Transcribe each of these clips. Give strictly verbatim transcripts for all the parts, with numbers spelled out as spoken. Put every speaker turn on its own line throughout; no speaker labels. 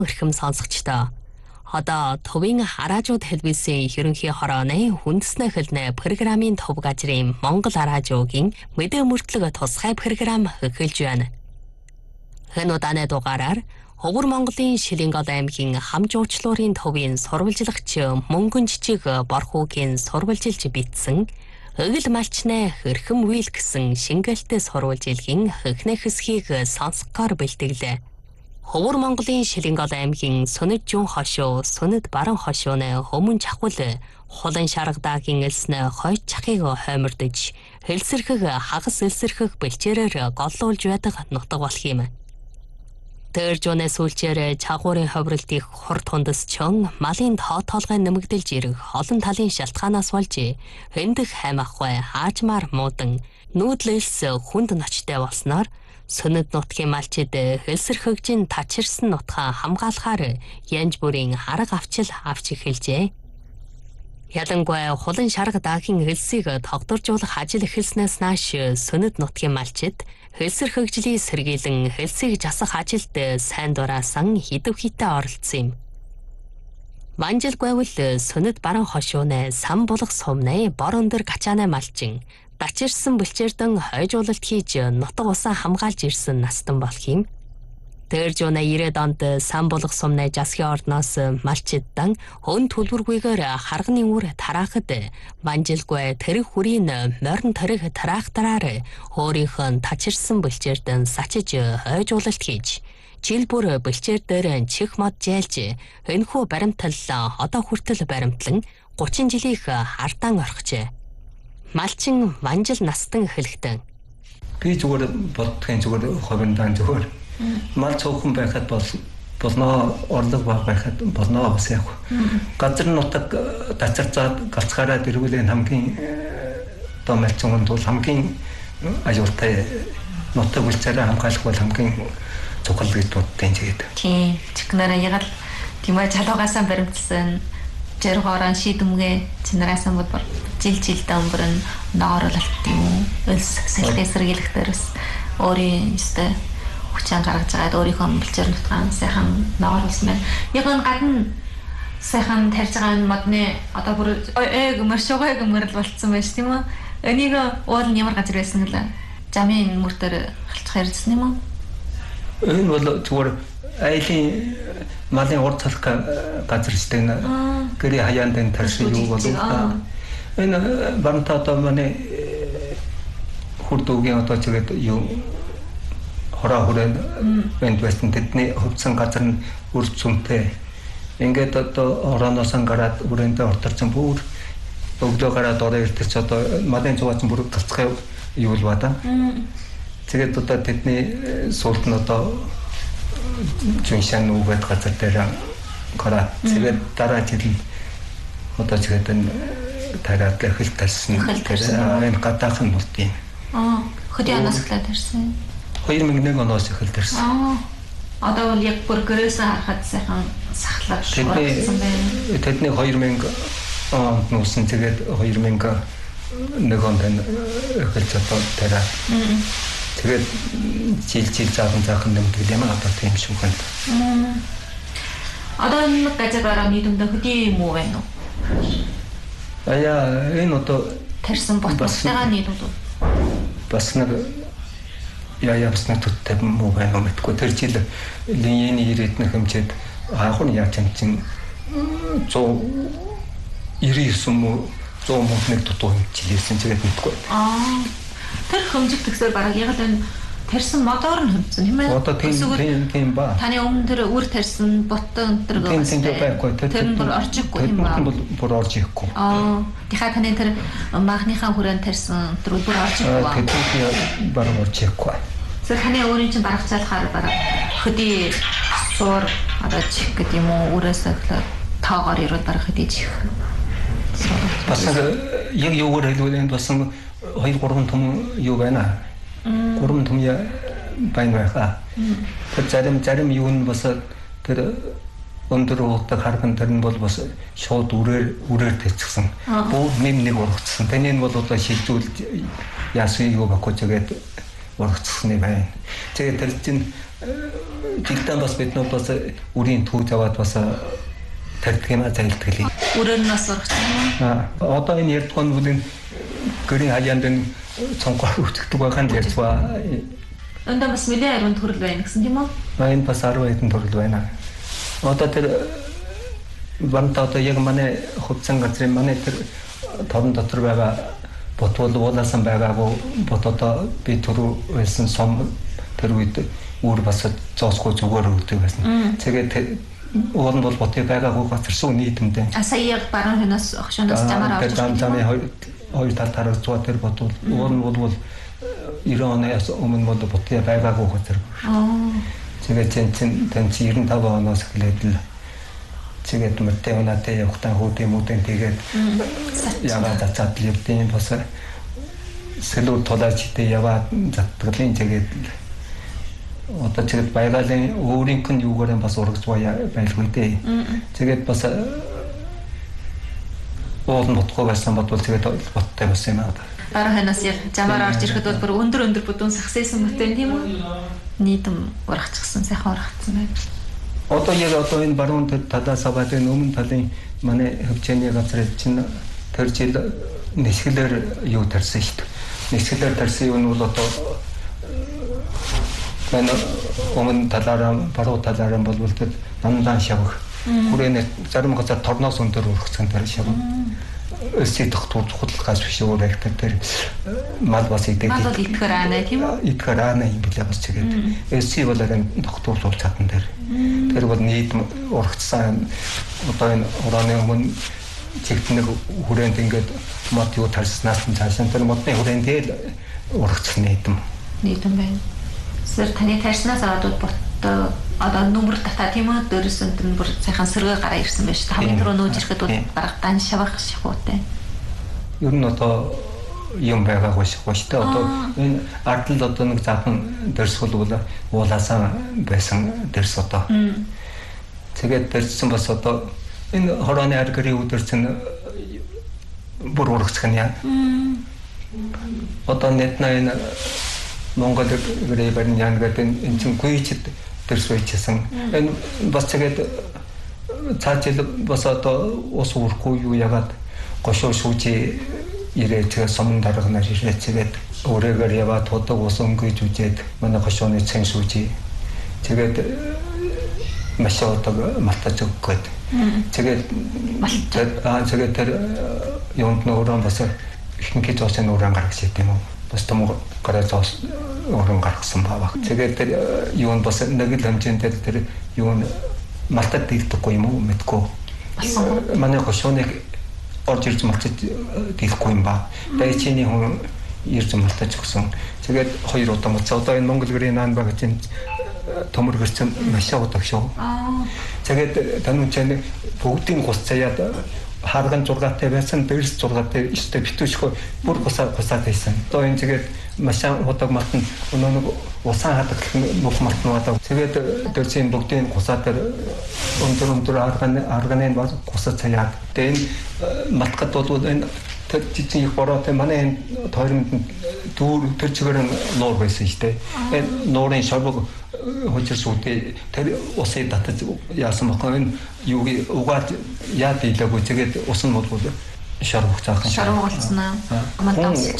Өрхөм сонсогчдоо. Одоо төвийн хараажууд хэлбэсийн ерөнхий хорооны үндэснэ хэлнэ программын төв газрын Монгол хараажуугийн мэдээ мөртлөг тусгай програм эхэлж байна. Энэ удааны дугаараар Ховор Монголын Шилэнгол аймгийн хамжуучлуурын төвийн сурвалжлагч Мөнгөн жижиг Борхуугийн сурвалжилж битсэн Эгэл малчны Өрхөм үйл гэсэн шингэлтэй сурвалжилгийн эхнэх хэсгийг сонсгохоор бэлтгэлээ. Ховор Монголын Шилэнгол аймгийн Сүнэд Жун хошуу, Сүнэд Баран хошууны өмнө чахвал хулан шаргадагийн элснэ хойч чахыг хоймордож, хэлсэрхэг хагас элсэрхэг бэлчээрээр голлуулж байдаг нутаг болох юм. Тэр жунэ сүүлчээр чагуурын ховролт их хурд хундасчон малын тоотоолгой нэмэгдэлж ирэх олон талын шалтгаанаас болж эндх хаймахгүй хаажмаар муудан нүүдлэлс хүнд ночтой болсноор Сүнэд нутгийн малчид хэлсэрхэгжин тачирсан нутгаа хамгаалахаар янж бүрийн арга авчил авч эхэлжээ. Ялангуяа хулан шарга даагийн хэлсийг тогтворжуулах ажил эхэлснээс нааш Сүнэд нутгийн малчид хэлсэрхэгжлийн сэргийлэн хэлсийг жасах ажилд сайн дураасан идэв хитэ оролцсон юм. Манжил гайвал Сүнэд Баран хошууны сан булах сумны бор өндөр гачааны малчин дачирсан бэлчээрдэн хойжуулалт хийж нутаг усаа хамгаалж ирсэн настан болох юм. Тэр жуна ирээд онд сан булах сумны жасгийн ордноос малчиддан өн төлбөргүйгээр харганы үр тараахад манжилгүй тэрэг хүрийн морин тэрэг тараахтараар өөрийнх нь тачирсан бэлчээрдэн сачиж хойжуулалт хийж жил бүр бэлчээр дээр чих мод жайлж энэхүү баримтал одоо хүртэл баримтлан гучин жилийнх ардаан орхижээ. Малчин манжил настан эхлэхдээ
би зүгээр боддгийн зүгээр ховиндан зүгээр мал цөөхөн байхад бол болно орлого баг байхад болно бас яг газар нутаг тацарцаад галцгаараад ирвэл хамгийн томалчин бол хамгийн аюултай нутаг үлцээрээ хамгаалах бол хамгийн цогцол гэж боддیں۔ Тэгээд
тийм чигнараа ягаад тийм ээ чалуугаасаа баримтсан Жэргоран шийдэмгээ цэнараасан бодвол жил жилдээ өнгөрөн нооролт юм. Өлс салхи сэргийлэх дээрс өөрийн өстэй хүчээр гаргаж байгаад өөрийнхөө бэлчээр нутгаан сайхан нооролсон байна. Яг энэ гадна сайхан тарьж байгаа модны одоо бүр ээ гэмэршөөгөө гэмэрл болцсон байж тийм үү? Энийг уул нь ямар газар байсан гэлээ? Жамын мөр дээр халчих ярьсан юм уу?
Энэ бол зүгээр айлын малын урд талх газар сте гэрээ хаяанд энэ таршил юу болов энэ банта одоо манай хурдуугийн одоо чигэд юу хороо хүрэн энд байсан тэдний хөвцөн газар нь үр цүмтэй ингээд одоо орооноос гараад үрээндээ орторсон бүр өгдөө гараад ороо иртэж одоо малын цугац бүр галцхай юу л бата тэгээд одоо тэдний суулт нь одоо Жуншан үгээд газар дээр гараад тэгээд дараа жил одоо тэгээд тараад хэл тарсан энэ гадаах нь болт юм.
Аа, хөдөө анаас эхлээд тарсан.
хоёр мянган нэг оноос эхэл тарсан.
Аа. Одоо бол яг бүр гэрээсээ харахад сайхан сахлаад шуурсан байна.
Тэдний хоёр мянган онд нуусан тэгээд хоёр мянган нэг онд эхэлж одоо тараад. Тэгээд жил жил заахан заахан нэмдэг юм аа одоо тийм шүү хэн.
Одоо энэ газар бараа нийтдээ хөдөө юм уу вэ?
Аяа энэ одоо
тарсан ботсойгоо нийтүүд үү?
Бас нэг яа яа бас нэг туттай муу байна уу мэдгүй тэр жил линий ирээднэх хэмжээд агуун яаж юм чин зөө ирээсэн муу зөө муу нэг дутуу хэмжээсэн тэгээд мэдгүй.
Аа. Тэр хэмжих тэгсээр бараг яг л энэ тарсан модоор нь хэмжсэн тийм ээ.
Одоо тийм тийм ба.
Таны өмнө тэр үр тарсан ботон тэр
гоо. Тийм тийм байхгүй.
Тэр нь бүр орчихгүй юм ба.
Тэр бол бүр орж ирэхгүй.
Аа. Дахиад таны тэр махныхаа хүрээнд тарсан тэр бүр орж ирэхгүй ба.
Тэр бараг орж ирэхгүй.
Тэр таны өөрийн чинь барах цаалахаар бараг хөдий суур одоо чих гэдэг юм уу үрээсээ тоогоор ирвэл барах хөдий чих.
Бас яг юугаар хэлвэл энэ бас хоёр гурван том юу байна. Гурван том я байна байхаа. Тэр зарим зарим юу нь бас тэр өндөр уутаг харган тэр нь бол бас шууд үрээр үрээр тавьчихсан. Буу нэм нэг урагцсан. Тэний нь бол одоо шилжүүлж яасан юу баггүй тэгээд урагцсан юм байна. Тэгээд тэр чинь жилдээ бас бид нар бас үрийн түүх аваад бас тарьдаг юм аа зайлтгэлээ.
Өрөөр нь бас урагч юм
уу? Аа одоо энэ ярдгон бүлийн гэрийн хаяанд энэ цонхоор үүсгдэг байгаа нь ярьж ба.
Энд бас нэлээд ариун төрөл байна гэсэн тийм үү?
Энэ бас арван хэдэн төрөл байна. Одоо тэр банта одоо яг манай хувцсан газрын манай тэр торон дотор байгаа ботвол уулаасан байгаагүй бот одоо би түрүү байсан сом тэр үед үүр бас зоосгүй зүгээр өгдөг байсан. Тэгээд уул нь бол ботыг байгаагүй газар сүү нийтэмдээ.
А сая яг баруун хөнөөс огшоноос замаар авч
ирсэн. Замын хоёр хоёр тал тарагцгаа тэр ботвол уул нь бол ирэн оноос өмнө бол ботыг байгаагүй газар.
Аа.
Тэгээд чин чин тэн девяносто пять оноос эхлээд л тэгээд мөртэй унаатай явахтаа хүүдээ мүдэн тэгээд яваа цацаад явдیں۔ Бас сэлүүд толаачтай яваа затгалын тэгээд одоо тэгээд баялагын өөрийнх нь юугаар бас урагч байлгүй дээ. Тэгээд бас уул нь ботгоо байсан бодвол тэгээд боттой болсон юм аа.
Баруун ханаас яг замаар орж ирэхэд бол бүр өндөр өндөр бүдүүн сагсайсан мөтэй тийм үү? Нийтэм урагчсан сайхан урагцсан байна.
Одоо яг одоо энэ баруун талаас аваад энэ өмнө талын манай хөвчөөний газар чинь тэр жил нэсгэлэр юу тарьсан шүү дээ. Нэсгэлэр тарьсан юу нь бол одоо манай өмнө талаараа баруун талаараа болвол тэр намдан шавх хүрээний зарим газар торноос өндөр урагцсан тэр шавх. Өсөй тогтвол худлахаас биш өөр ихтэй тэр мал бас идэг.
Мал бол итгэр аана тийм үү?
Итгэр аана юм билээ бас тэгээд. Өсөй бол энэ тогтвол чадсан тэр. Тэр бол нийт урагцсан одоо энэ ураны өмнө чигтнэг хүрээнд ингээд мод юу тарснаас нь цаашаа тэр модны хүрээнд л урагцсан нийтэм.
Нийтэм байна. Сэр таны тарснаас аваад бот одоо нүмер татаа тийм үү дөрөс өндөр бүр сайхан сэргээ гараа ирсэн байж та хамгийн түрүү нөөж ирэхэд бол барагдан шавах шахуутай.
Ер нь одоо юм байгаагүй шахуу шүү дээ. Одоо энэ ардл одоо нэг захан дэрс бол уулаасаа байсан дэрс одоо. Тэгээд дэрсэн бас одоо энэ хорооны аргарын үдэрсэн бүр урагцх нь яа. Одоо нэтна энэ Монгол гэрээр яан гэдэг энэ чинь гүйчд дэрс байчсан. Энэ бас тэгээд цаашил бас одоо ус урахгүй юу ягаад гошоо шүүжи ирээд тэгээ сомон дарганаар ирээд тэгээд өөрөөр яваад тодог ус өнгөж үжээд манай гошооны цэн шүүжи тэгээд маш одоо мартаж өгөөд тэгээд аа тэгээд тэр юунд нөрөн бас ихэнх зоосын нөрөн гаргаж идэв юм уу бас том гараа зоос өрөн гаргасан баах. Тэгээд тэр юун бас нэг л хэмжээнд тэр юун мартад дийлдэхгүй юм уу мэдгүй. Манай гошооныг орж ирж мартаж дийлэхгүй юм ба. Дайчины хүн ирж мартаж өгсөн. Тэгээд хоёр удаа мөц одоо энэ Монгол гэрийн наан баг чинь төмөр гэрсэн маш удаг шүү. Аа. Тэгээд танун чинь бүгдийн гус цаяад харган зургаатай байсан дэрс зургаатай ихтэй битүүшгүй бүр гусаа гусаад байсан. Одоо энэ тэгээд маш удаг мартан өнөө усан хадаг нүх мартан удаа. Тэгээд дэрсийн бүгдийн гусаа дээр өндөр өндөр арган арганы бас гусаа цаяад. Тэгээд энэ мартгад бол энэ тэр жижиг их бороотой манай энэ тойронд дүүр тэр чигээр нуур байсан шүү дээ. Энэ нуурын шорбог хожирс үдээ тэр усыг татаж яасан бохоо энэ юу угаад яа дийлээгүй тэгээд ус нь бол шармах цаахан
шармуулснаа амантаас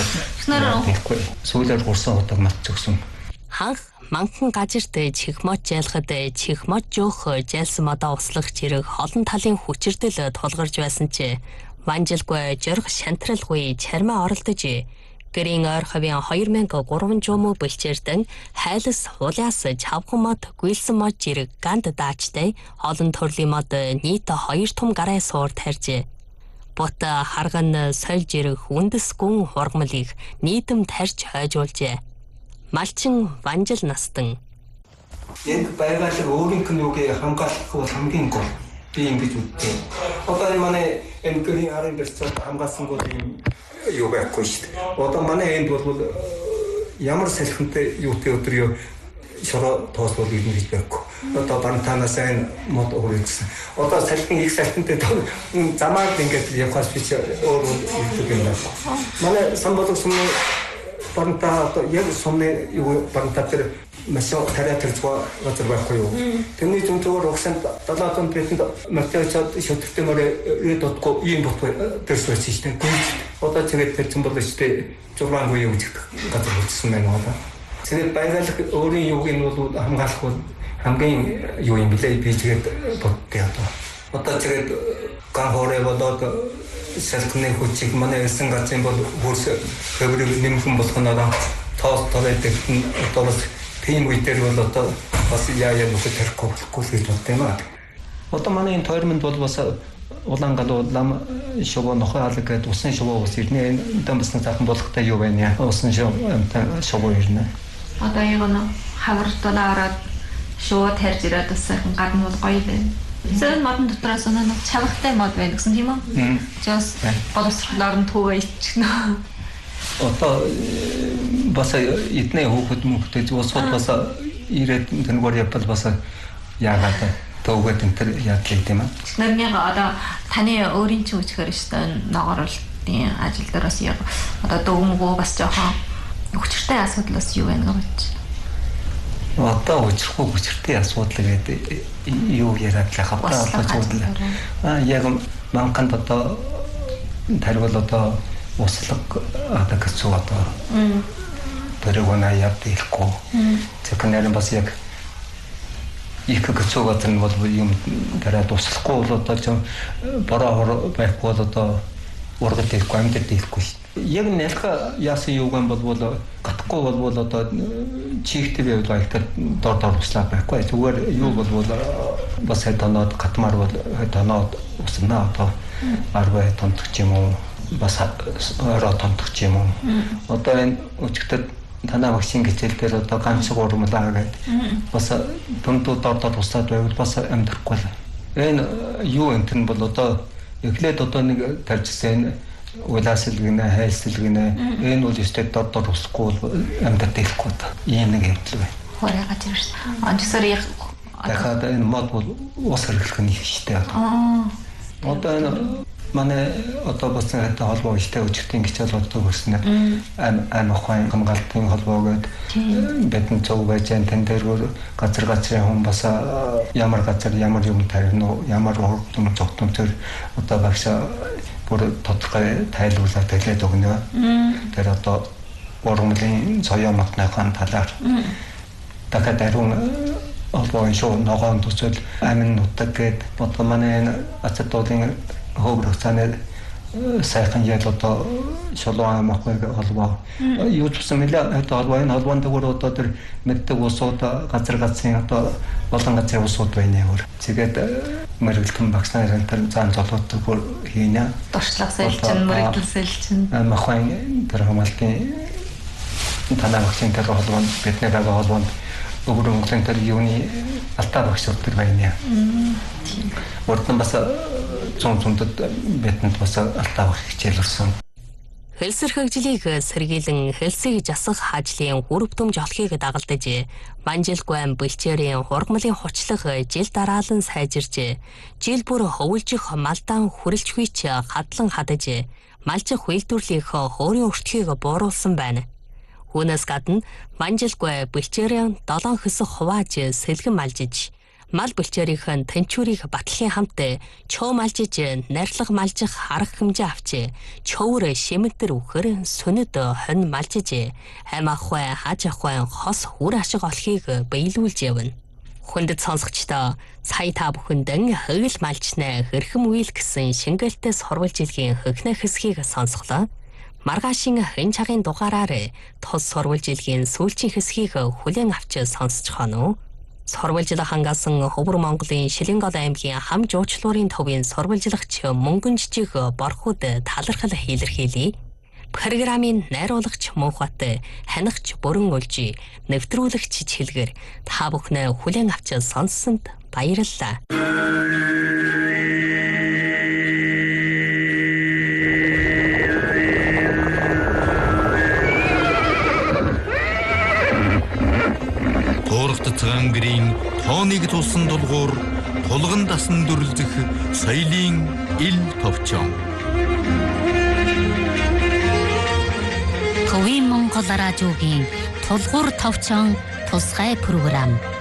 ихнэр сүүлээр гурсан удаг мат зөксөн
ханх манхан газарт чихмот жайлахад чихмот жоох жайлсан модоо услах зэрэг олон талын хүчирдэл тулгарч байсан чи ванжилгүй жорх шантралгүй чармаа оролдож гэрийн ойр хавийн two thousand three hundred муу бэлчээрдэн хайлас хулиас чавхан мод гүйлсэн мод жирэг ганд даачтай олон төрлийн мод нийт хоёр том гараа суур тарьж бот харган соль жирэг үндэс гүн хургамлыг нийтэм тарьж хойжуулжээ. Малчин ванжил настан
энэ байгаль өөрийнх нь үгээ хамгаалах бол хамгийн гол би ингэж үздэг. Одоо энэ манай энэ гэрийн арын бэлцэл хамгаалсан гол юм юу байхгүй шүү дээ. Одоо манай энд бол ямар салхинтай юутэй өдөр юу шороо тоослол ирнэ гэж байхгүй. Одоо бантанаас энэ мод өөрөсөн. Одоо салхин их салхинтай замаар ингээд явхаас би өөр өөр юм байна. Манай самболог сумны баримтаа одоо яг сумны юу баримтаа тэр машин тариа тэрцгаа газар байхгүй юу. Тэрний зүүн зүгээр угсанд далаа тон тэнд материалчаад шүтгтэй мөрөө дутгүй ийм бутгүй тэрс байсан шүү дээ. Одоо тэгээд тэр зам бол шүү дээ. Зургаангүй юу гэж газар үлдсэн байна одоо. Тэгээд байгаль өөрийн юуг нь бол хамгаалах бол хамгийн юу юм бэлээ би тэгээд бодтой одоо. Одоо тэгээд ган хоорой болоод шалтны хүчиг манай эсэн газрын бол хөрс хөврөг нэмхэн болгоноор тоос толойдаг одоо тийм үедэр бол одоо бас яа яа нүхэ тэрхгүй болохгүй гэж бодсон юм аа. Одоо манай энэ тойрмонд бол бас Улаангалуу лам шовоо нохой алг гэдэг усан шовоо ус ирнэ. Энэ басна цаахан болгохтай юу байна яа. Усан шовоо ирнэ.
Одоо яг нь хавар долаараад шууд тарж ирээд бас сайхан гадна бол гоё байна. Зэн модон дотроос оноо чавхтай мод байна гэсэн тийм үү? Just боловсруулаар нь туугаа ичгэнэ.
Одоо бас эдний хөөхд мөхтэй зүсгод бас ирээд тэнгээр явбал бас яагаад туугаад энэ төр яадлаа тийм үү?
Нэрнийг одоо таны өөрийн чинь үчгээр штэ ногооролтын ажил дээр бас яг одоо дөөмгөө бас жоохон хүчтэй асуудал бас юу байна гэж.
Одоо учрахгүй хүчтэй асуудал гэдэг юу яриад л хавтаа асуудал. Аа яг манханд одоо тарвал одоо услаг одоо гэсэн одоо тэрэгнаа явдаггүй. Тэгэхээр бас яг их гэсэн газар нь бол юм дараад услахгүй бол одоо ч бороо байхгүй бол одоо ургад ихгүй амьд ихгүй. Яг нэлха яасан юуган болвол гатахгүй болвол одоо чихтэй байвал баягтар дор дор услаад байхгүй. Зүгээр юу болвол бас хэтанаад гатмаар бол хэтанаад уснаа одоо арбай томтох юм уу бас ороо томтох юм уу. Одоо энэ өчигдөр танаа вакцин гэтэл дээр одоо ганц гурмлаа гэдэг бас дундуу дор дор услаад байвал бас амьдрахгүй л. Энэ юу энэ нь бол одоо эхлээд одоо нэг таржсэн улаасэлгэнэ хайсэлгэнэ энэ үл өстэй дор дор усахгүй амьдад дэлэхгүй та ийм нэг хэвдэл байна.
Хураагаад ирсэн. Анчсаар яг
дахиад энэ мод бол ус хэрэглэх нь ихтэй одоо. Одоо энэ манай одоо бас хэвээр холбоо ихтэй өчтөний гिचэл болдог гэсэн ам ам охин хамгаалтын холбоо гэдэг бэдэн зөв байж тэн дээр газар газрын хүн бас ямар газар ямар юм тарина уу ямар юм зөвхөн төр одоо багшаа бүр тодорхой тайлбарлаад хэлээд өгнө. Тэр одоо ургамлын соёо матныхан талаар дахиад ариун холбооны шоу ногоон төсөл амин нутаг гэдэг одоо манай ацетолын хөвөр цаанаа сайхан ял одоо шолоо амахгүй холбоо юу ч гэсэн мэлээ одоо холбоо энэ холбоонд дээр одоо тэр мэддэг усууд газар газрын одоо болон газрын усууд байна өөр. Тэгээд мэрэгдэлтэн багцнаар тэр зан золоотой бүр хийнэ.
Дуршлаг сэлчин мэрэгдэл сэлчин
амахгүй тэр хамаалтын танаа багцын тэр холбоонд бидний байгаа холбоонд өгөр Монголын тэр юуны алтаа багш өгдөг байна. Урд нь бас зүүн зүүндэд бидэнд бас алтаа багш хичээл өрсөн.
Хэлсэрхэгжлийг сэргийлэн хэлсийг жасах ажлын үр дүнж олохыг дагалдаж, Манжилгуйн бэлчээрийн хургамлын хучлах жил дараалан сайжирч, жил бүр хөвөлжих малдаан хүрэлцгүйч хадлан хадаж, малчих үйлдвэрлэлийнх хөөрийн өртгийг бууруулсан байна. Үүнээс гадна Манжилгуй бэлчээрийн долоон хэсэг хувааж сэлгэн малжиж, мал бэлчээрийнхэн тэнчүүрийг батлахын хамт чөө малжиж нарилга малжих арга хэмжээ авч чөөр шимэнтэр үхэр сүнэд хонь малжиж ам ахвай хаж ахвай хос үр ашиг олохыг биелүүлж явна. Хүндэт сонсогчдоо сая та бүхэндэн хэгэл малчнаа хэрхэм үйл гэсэн шингээлтэй сурвалж илгийн хөгнө хэсгийг сонсголоо. Маргаашийн хэн цагийн дугаараар тус сурвалж илгийн сүүлчийн хэсгийг хүлээн авч сонсож хоноо. Сурвалжлах хангасан Хөвөр Монголын Шилэнгол аймгийн хам жуучлуурын төвийн сурвалжлагч мөнгөн жижиг борхууд талархал илэрхийлье. Программын найруулагч Мөнхбат, ханигч Бүрэн Өлжи, нэвтрүүлэгч Чилгэр та бүхнээ хүлээн авч сонссонд баярлалаа.
Цагаангэрийн тооныг тулсан дулгуур тулган дасан дүрлзэх соёлын ил товчон.
Төвийн Монгол радиогийн тулгуур товчон тусгай програм.